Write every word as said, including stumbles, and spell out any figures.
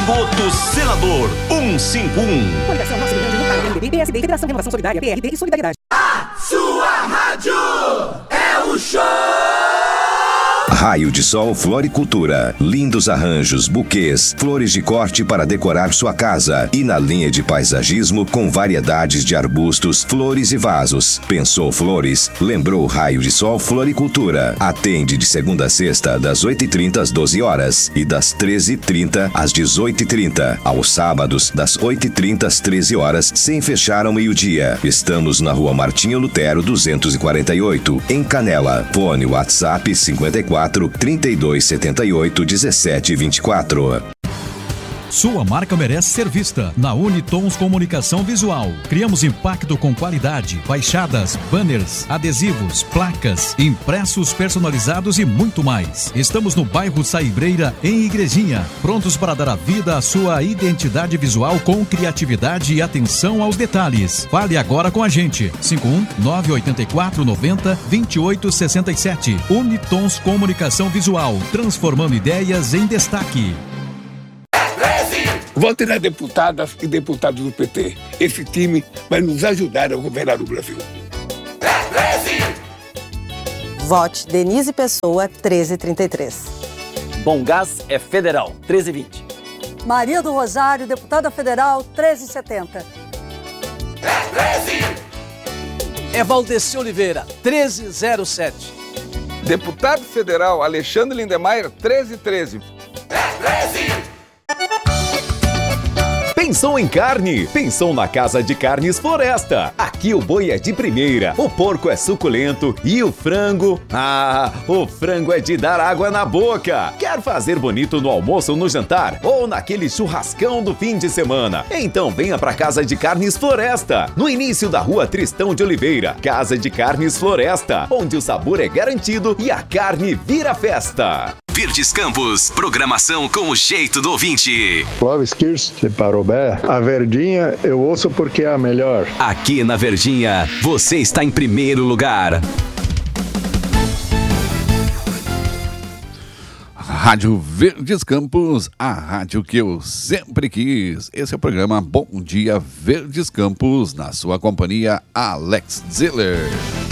Rigoto Senador cento e cinquenta e um. Coligação Nosso Rio Grande do Sul, M D B, P S D, Federação Renovação Solidária, P R D e Solidariedade. A sua rádio é o show! Raio de Sol Floricultura. Lindos arranjos, buquês, flores de corte para decorar sua casa. E na linha de paisagismo com variedades de arbustos, flores e vasos. Pensou flores? Lembrou Raio de Sol Floricultura. Atende de segunda a sexta, das oito e trinta às doze horas e das treze e trinta às dezoito e trinta. Aos sábados, das oito e trinta às treze horas, sem fechar ao meio-dia. Estamos na Rua Martinho Lutero, duzentos e quarenta e oito, em Canela. Fone WhatsApp cinquenta e quatro, trinta e dois, setenta e oito, dezessete, vinte e quatro. Sua marca merece ser vista na Unitons Comunicação Visual. Criamos impacto com qualidade, fachadas, banners, adesivos, placas, impressos personalizados e muito mais. Estamos no bairro Saibreira, em Igrejinha, prontos para dar a vida à sua identidade visual com criatividade e atenção aos detalhes. Fale agora com a gente. cinco um nove oito quatro nove zero dois oito seis sete. Unitons Comunicação Visual, transformando ideias em destaque. Vote nas deputadas e deputados do P T. Esse time vai nos ajudar a governar o Brasil. Vote Denise Pessoa, treze trinta e três. Bom Gás é federal, treze vinte. Maria do Rosário, deputada federal, treze setenta. É Valdeci Oliveira, treze zero sete. Deputado federal Alexandre Lindemeyer, treze treze. Pensou em carne? Pensou na Casa de Carnes Floresta. Aqui o boi é de primeira, o porco é suculento e o frango... Ah, o frango é de dar água na boca. Quer fazer bonito no almoço ou no jantar? Ou naquele churrascão do fim de semana? Então venha pra Casa de Carnes Floresta, no início da Rua Tristão de Oliveira. Casa de Carnes Floresta, onde o sabor é garantido e a carne vira festa. Verdes Campos, programação com o jeito do ouvinte. Clóvis Kirsch, de Parobé. A Verdinha eu ouço porque é a melhor. Aqui na Verdinha, você está em primeiro lugar. Rádio Verdes Campos, a rádio que eu sempre quis. Esse é o programa Bom Dia Verdes Campos, na sua companhia, Alex Ziller.